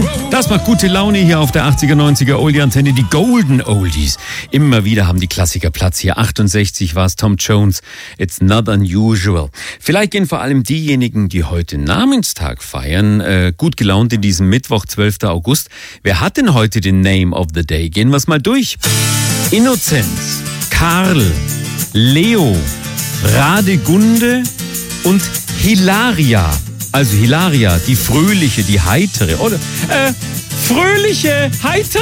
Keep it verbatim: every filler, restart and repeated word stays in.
Das macht gute Laune hier auf der achtziger, neunziger Oldie-Antenne, die Golden Oldies. Immer wieder haben die Klassiker Platz hier. achtundsechzig war es Tom Jones, It's Not Unusual. Vielleicht gehen vor allem diejenigen, die heute Namenstag feiern, äh, gut gelaunt in diesem Mittwoch, zwölfter August. Wer hat denn heute den Name of the Day? Gehen wir es mal durch. Innozenz, Karl, Leo, Radegunde und Hilaria. Also Hilaria, die fröhliche, die heitere, oder? Äh, fröhliche, heitere.